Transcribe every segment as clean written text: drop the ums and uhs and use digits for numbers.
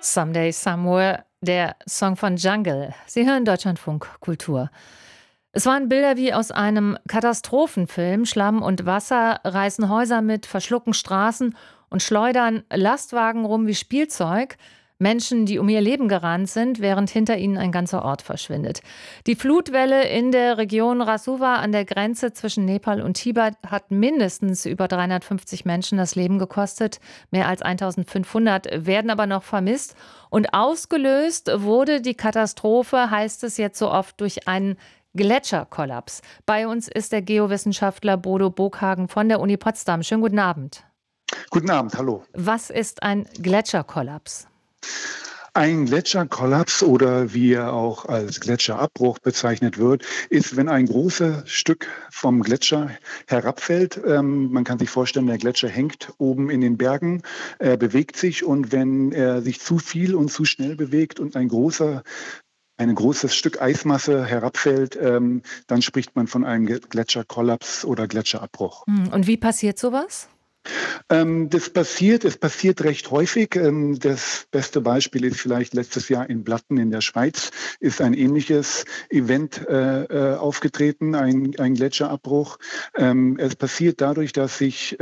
Someday Somewhere, der Song von Jungle. Sie hören Deutschlandfunk Kultur. Es waren Bilder wie aus einem Katastrophenfilm. Schlamm und Wasser reißen Häuser mit, verschlucken Straßen und schleudern Lastwagen rum wie Spielzeug. Menschen, die um ihr Leben gerannt sind, während hinter ihnen ein ganzer Ort verschwindet. Die Flutwelle in der Region Rasuwa an der Grenze zwischen Nepal und Tibet hat mindestens über 350 Menschen das Leben gekostet. Mehr als 1500 werden aber noch vermisst. Und ausgelöst wurde die Katastrophe, heißt es jetzt so oft, durch einen Gletscherkollaps. Bei uns ist der Geowissenschaftler Bodo Boghagen von der Uni Potsdam. Schönen guten Abend. Guten Abend, hallo. Was ist ein Gletscherkollaps? Ein Gletscherkollaps oder wie er auch als Gletscherabbruch bezeichnet wird, ist, wenn ein großes Stück vom Gletscher herabfällt. Man kann sich vorstellen, der Gletscher hängt oben in den Bergen, bewegt sich, und wenn er sich zu viel und zu schnell bewegt und ein großes Stück Eismasse herabfällt, dann spricht man von einem Gletscherkollaps oder Gletscherabbruch. Und wie passiert sowas? Es passiert recht häufig. Das beste Beispiel ist vielleicht letztes Jahr in Blatten in der Schweiz ist ein ähnliches Event aufgetreten, ein Gletscherabbruch. Es passiert dadurch, dass sich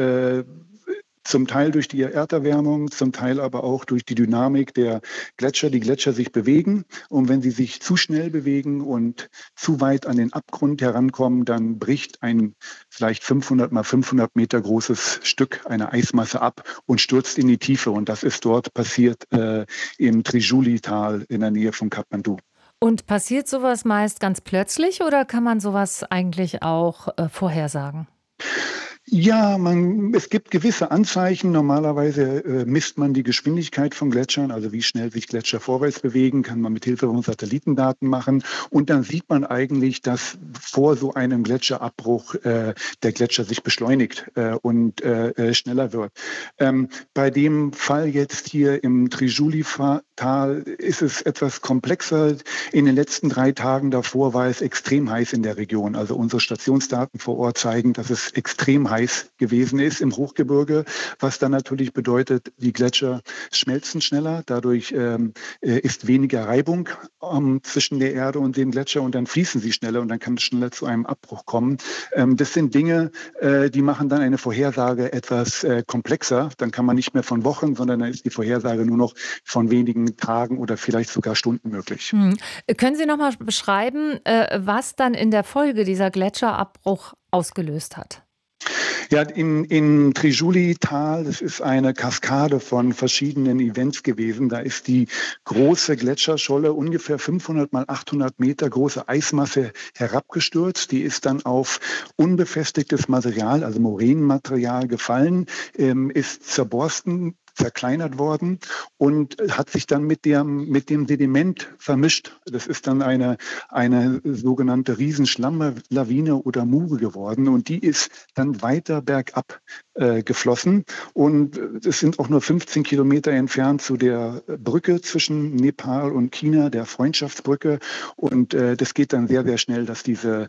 zum Teil durch die Erderwärmung, zum Teil aber auch durch die Dynamik der Gletscher, die Gletscher sich bewegen. Und wenn sie sich zu schnell bewegen und zu weit an den Abgrund herankommen, dann bricht ein vielleicht 500 mal 500 Meter großes Stück, eine Eismasse ab und stürzt in die Tiefe. Und das ist dort passiert im Trishuli-Tal in der Nähe von Kathmandu. Und passiert sowas meist ganz plötzlich oder kann man sowas eigentlich auch vorhersagen? Ja, es gibt gewisse Anzeichen. Normalerweise misst man die Geschwindigkeit von Gletschern, also wie schnell sich Gletscher vorwärts bewegen, kann man mit Hilfe von Satellitendaten machen. Und dann sieht man eigentlich, dass vor so einem Gletscherabbruch der Gletscher sich beschleunigt und schneller wird. Bei dem Fall jetzt hier im Trishuli-Tal ist es etwas komplexer. In den letzten 3 Tagen davor war es extrem heiß in der Region. Also unsere Stationsdaten vor Ort zeigen, dass es extrem heiß gewesen ist im Hochgebirge, was dann natürlich bedeutet, die Gletscher schmelzen schneller, dadurch ist weniger Reibung zwischen der Erde und dem Gletscher, und dann fließen sie schneller und dann kann es schneller zu einem Abbruch kommen. Das sind Dinge, die machen dann eine Vorhersage etwas komplexer. Dann kann man nicht mehr von Wochen, sondern dann ist die Vorhersage nur noch von wenigen Tagen oder vielleicht sogar Stunden möglich. Können Sie noch mal beschreiben, was dann in der Folge dieser Gletscherabbruch ausgelöst hat? Ja, in Trishuli-Tal, das ist eine Kaskade von verschiedenen Events gewesen. Da ist die große Gletscherscholle, ungefähr 500 mal 800 Meter große Eismasse herabgestürzt. Die ist dann auf unbefestigtes Material, also Moränenmaterial gefallen, ist zerkleinert worden und hat sich dann mit dem Sediment vermischt. Das ist dann eine sogenannte Riesenschlammlawine oder Muge geworden, und die ist dann weiter bergab geflossen, und es sind auch nur 15 Kilometer entfernt zu der Brücke zwischen Nepal und China, der Freundschaftsbrücke, und das geht dann sehr, sehr schnell, dass diese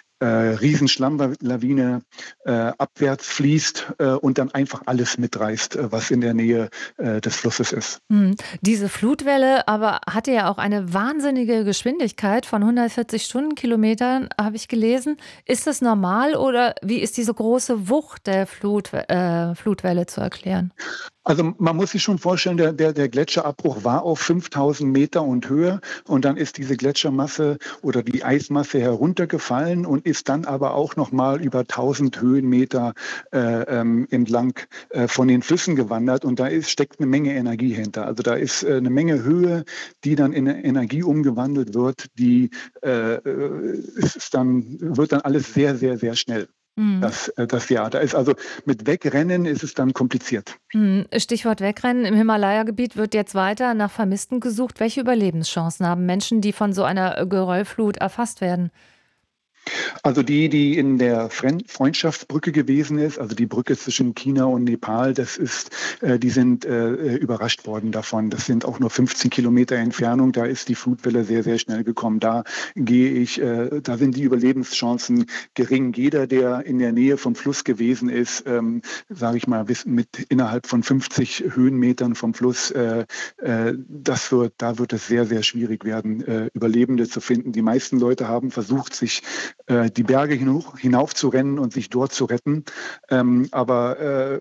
Riesenschlammlawine abwärts fließt und dann einfach alles mitreißt, was in der Nähe des Flusses ist. Diese Flutwelle aber hatte ja auch eine wahnsinnige Geschwindigkeit von 140 Stundenkilometern, habe ich gelesen. Ist das normal oder wie ist diese große Wucht der Flutwelle zu erklären? Also man muss sich schon vorstellen, der Gletscherabbruch war auf 5000 Meter und höher, und dann ist diese Gletschermasse oder die Eismasse heruntergefallen und ist dann aber auch nochmal über 1000 Höhenmeter entlang von den Flüssen gewandert, und da steckt eine Menge Energie hinter. Also da ist eine Menge Höhe, die dann in Energie umgewandelt wird, wird dann alles sehr, sehr, sehr schnell. Mhm. Das Jahr. Da ist also mit Wegrennen ist es dann kompliziert. Stichwort Wegrennen. Im Himalaya-Gebiet wird jetzt weiter nach Vermissten gesucht. Welche Überlebenschancen haben Menschen, die von so einer Geröllflut erfasst werden? Also die in der Freundschaftsbrücke gewesen ist, also die Brücke zwischen China und Nepal, die sind überrascht worden davon. Das sind auch nur 15 Kilometer Entfernung. Da ist die Flutwelle sehr, sehr schnell gekommen. Da sind die Überlebenschancen gering. Jeder, der in der Nähe vom Fluss gewesen ist, sage ich mal, innerhalb von 50 Höhenmetern vom Fluss, da wird es sehr, sehr schwierig werden, Überlebende zu finden. Die meisten Leute haben versucht, sich die Berge hinauf zu rennen und sich dort zu retten. Aber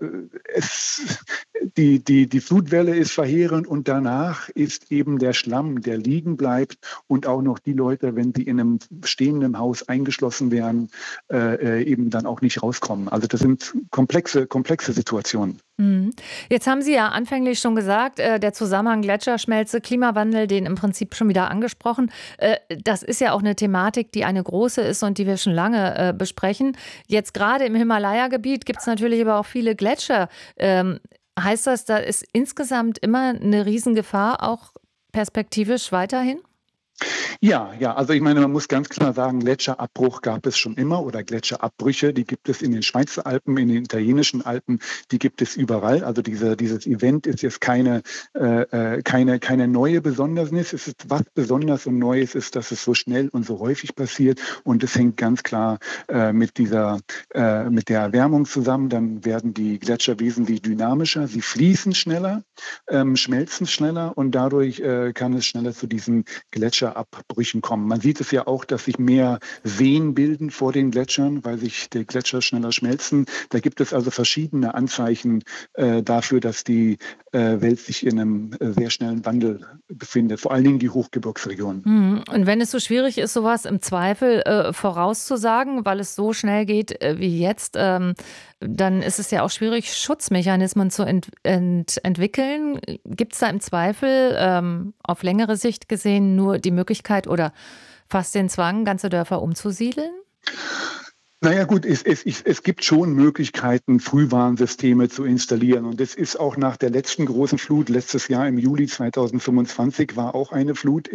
die Flutwelle ist verheerend und danach ist eben der Schlamm, der liegen bleibt und auch noch die Leute, wenn sie in einem stehenden Haus eingeschlossen wären, eben dann auch nicht rauskommen. Also das sind komplexe Situationen. Mhm. Jetzt haben Sie ja anfänglich schon gesagt, der Zusammenhang Gletscherschmelze, Klimawandel, den im Prinzip schon wieder angesprochen. Das ist ja auch eine Thematik, die eine große ist und die wir schon lange besprechen. Jetzt gerade im Himalaya-Gebiet gibt es natürlich aber auch viele Gletscher. Heißt das, da ist insgesamt immer eine Riesengefahr, auch perspektivisch weiterhin? Ja, also ich meine, man muss ganz klar sagen, Gletscherabbruch gab es schon immer oder Gletscherabbrüche, die gibt es in den Schweizer Alpen, in den italienischen Alpen, die gibt es überall. Also dieses Event ist jetzt keine neue Besondernis. Es ist was Besonderes und Neues ist, dass es so schnell und so häufig passiert und es hängt ganz klar mit der Erwärmung zusammen. Dann werden die Gletscher wesentlich dynamischer, sie fließen schneller, schmelzen schneller und dadurch kann es schneller zu diesen Gletscherabbrüchen kommen. Man sieht es ja auch, dass sich mehr Seen bilden vor den Gletschern, weil sich die Gletscher schneller schmelzen. Da gibt es also verschiedene Anzeichen dafür, dass die Welt sich in einem sehr schnellen Wandel befindet, vor allen Dingen die Hochgebirgsregionen. Mhm. Und wenn es so schwierig ist, sowas im Zweifel vorauszusagen, weil es so schnell geht wie jetzt, dann ist es ja auch schwierig, Schutzmechanismen zu entwickeln. Gibt es da im Zweifel auf längere Sicht gesehen nur die Möglichkeit oder fast den Zwang, ganze Dörfer umzusiedeln? Naja gut, es gibt schon Möglichkeiten, Frühwarnsysteme zu installieren. Und es ist auch nach der letzten großen Flut, letztes Jahr im Juli 2025, war auch eine Flut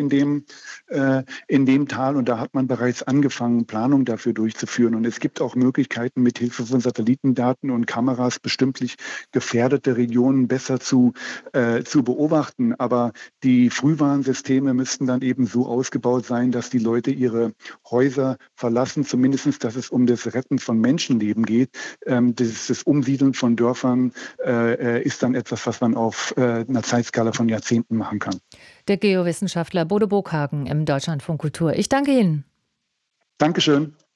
in dem Tal. Und da hat man bereits angefangen, Planung dafür durchzuführen. Und es gibt auch Möglichkeiten, mit Hilfe von Satellitendaten und Kameras bestimmlich gefährdete Regionen besser zu beobachten. Aber die Frühwarnsysteme müssten dann eben so ausgebaut sein, dass die Leute ihre Häuser verlassen, zumindest, dass es um das Retten von Menschenleben geht. Das Umsiedeln von Dörfern ist dann etwas, was man auf einer Zeitskala von Jahrzehnten machen kann. Der Geowissenschaftler Bodo Bokhagen im Deutschlandfunk Kultur. Ich danke Ihnen. Dankeschön.